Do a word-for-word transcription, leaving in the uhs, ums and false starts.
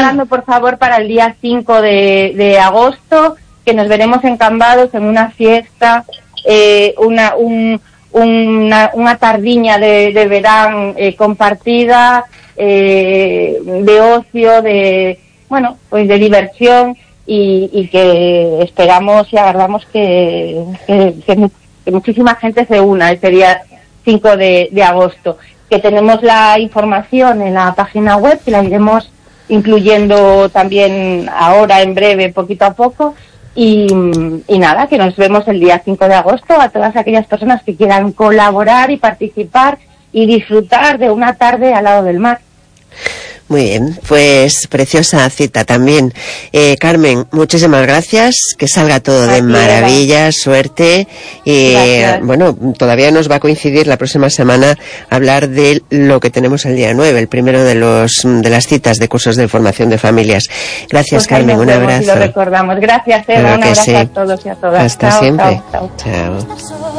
preparando, por favor, para el día cinco de, de agosto, que nos veremos en Cambados en una fiesta, eh, una, un, una, una tardiña de, de verano eh, compartida, eh, de ocio, de, bueno, pues de diversión, y, y que esperamos y aguardamos que, que, que, que muchísima gente se una ese día cinco de, de agosto. Que tenemos la información en la página web, que la iremos incluyendo también ahora, en breve, poquito a poco, y, y nada, que nos vemos el día cinco de agosto a todas aquellas personas que quieran colaborar y participar y disfrutar de una tarde al lado del mar. Muy bien, pues preciosa cita también. Eh, Carmen, muchísimas gracias, que salga todo de maravilla, suerte, y gracias. Bueno, todavía nos va a coincidir la próxima semana hablar de lo que tenemos el día nueve, el primero de los de las citas de cursos de formación de familias. Gracias, pues Carmen, un abrazo. Si lo recordamos. Gracias, Eva, claro un abrazo sí. a todos y a todas. Hasta chao, siempre. Chao, chao. Chao.